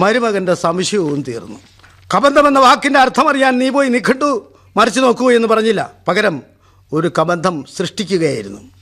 മരുമകൻ്റെ സംശയവും തീർന്നു. കബന്ധമെന്ന വാക്കിൻ്റെ അർത്ഥമറിയാൻ നീ പോയി നിഘണ്ടു മറിച്ചു നോക്കൂ എന്ന് പറഞ്ഞില്ല. പകരം ഒരു കബന്ധം സൃഷ്ടിക്കുകയായിരുന്നു.